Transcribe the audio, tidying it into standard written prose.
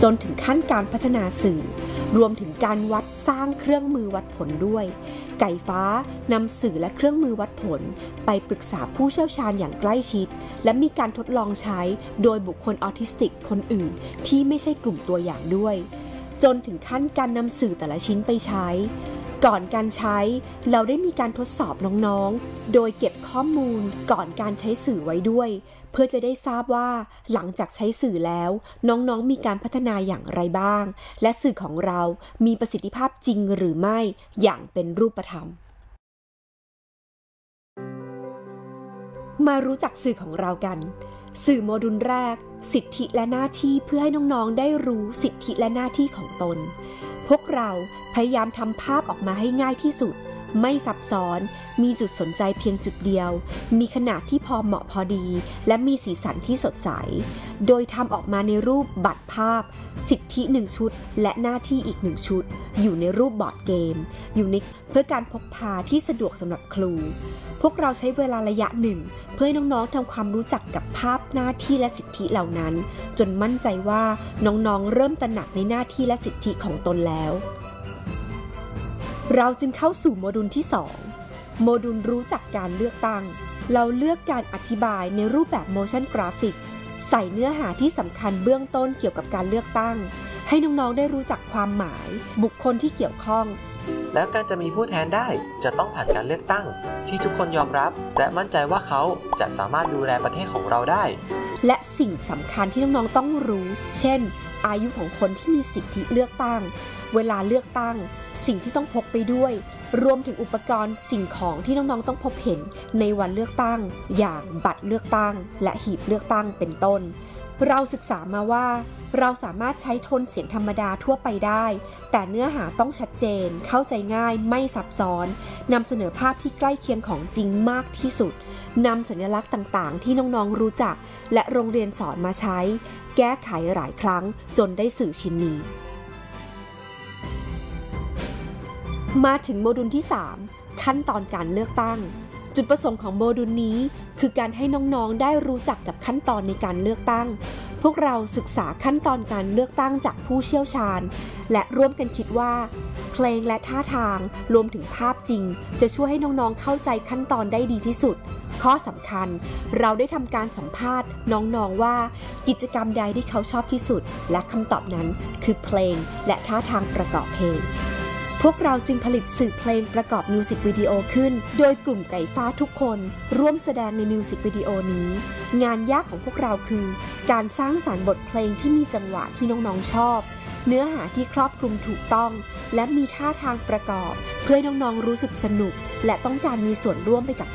จนถึงขั้นการพัฒนาสื่อรวมถึงการวัดสร้างเครื่องมือวัดผลด้วยไก่ฟ้านำสื่อและเครื่องมือวัดผลไปปรึกษาผู้เชี่ยวชาญอย่างใกล้ชิดและมีการทดลองใช้โดยบุคคลออทิสติกคนอื่นที่ไม่ใช่กลุ่มตัวอย่างด้วยจนถึงขั้นการนำสื่อแต่ละชิ้นไปใช้ก่อนการใช้เราได้มีการทดสอบน้องๆโดยเก็บข้อมูลก่อนการใช้สื่อไว้ด้วยเพื่อจะได้ทราบว่าหลังจากใช้สื่อแล้วน้องๆมีการพัฒนาอย่างไรบ้างและสื่อของเรามีประสิทธิภาพจริงหรือไม่อย่างเป็นรูปธรรมมารู้จักสื่อของเรากันสื่อโมดูลแรกสิทธิและหน้าที่เพื่อให้น้องๆได้รู้สิทธิและหน้าที่ของตนพวกเราพยายามทำภาพออกมาให้ง่ายที่สุดไม่ซับซ้อนมีจุดสนใจเพียงจุดเดียวมีขนาดที่พอเหมาะพอดีและมีสีสันที่สดใสโดยทำออกมาในรูปบัตรภาพสิทธิ1ชุดและหน้าที่อีก1ชุดอยู่ในรูปบอร์ดเกมอยู่ในเพื่อการพกพาที่สะดวกสำหรับครูพวกเราใช้เวลาระยะหนึ่งเพื่อให้น้องๆทำความรู้จักกับภาพหน้าที่และสิทธิเหล่านั้นจนมั่นใจว่าน้องๆเริ่มตระหนักในหน้าที่และสิทธิของตนแล้วเราจึงเข้าสู่โมดูลที่2โมดูลรู้จักการเลือกตั้งเราเลือกการอธิบายในรูปแบบ motion graphic ใส่เนื้อหาที่สำคัญเบื้องต้นเกี่ยวกับการเลือกตั้งให้น้องๆได้รู้จักความหมายบุคคลที่เกี่ยวข้องแล้วการจะมีผู้แทนได้จะต้องผ่านการเลือกตั้งที่ทุกคนยอมรับและมั่นใจว่าเขาจะสามารถดูแลประเทศของเราได้และสิ่งสำคัญที่น้องๆต้องรู้เช่นอายุของคนที่มีสิทธิเลือกตั้งเวลาเลือกตั้งสิ่งที่ต้องพกไปด้วยรวมถึงอุปกรณ์สิ่งของที่น้องๆต้องพบเห็นในวันเลือกตั้งอย่างบัตรเลือกตั้งและหีบเลือกตั้งเป็นต้นเราศึกษามาว่าเราสามารถใช้โทนเสียงธรรมดาทั่วไปได้แต่เนื้อหาต้องชัดเจนเข้าใจง่ายไม่ซับซ้อนนำเสนอภาพที่ใกล้เคียงของจริงมากที่สุดนำสัญลักษณ์ต่างๆที่น้องๆรู้จักและโรงเรียนสอนมาใช้แก้ไขหลายครั้งจนได้สื่อชิ้นนี้มาถึงโมดูลที่3ขั้นตอนการเลือกตั้งจุดประสงค์ของโมดูลนี้คือการให้น้องๆได้รู้จักกับขั้นตอนในการเลือกตั้งพวกเราศึกษาขั้นตอนการเลือกตั้งจากผู้เชี่ยวชาญและร่วมกันคิดว่าเพลงและท่าทางรวมถึงภาพจริงจะช่วยให้น้องๆเข้าใจขั้นตอนได้ดีที่สุดข้อสำคัญเราได้ทำการสัมภาษณ์น้องๆว่ากิจกรรมใดที่เขาชอบที่สุดและคำตอบนั้นคือเพลงและท่าทางประกอบเพลงพวกเราจึงผลิตสื่อเพลงประกอบมิวสิกวิดีโอขึ้นโดยกลุ่มไก่ฟ้าทุกคนร่วมแสดงในมิวสิกวิดีโอนี้งานยากของพวกเราคือการสร้างสรรค์บทเพลงที่มีจังหวะที่น้องๆชอบเนื้อหาที่ครอบคลุมถูกต้องและมีท่าทางประกอบเพื่อให้น้องๆรู้สึกสนุกและต้องการมีส่วนร่วมไปกับ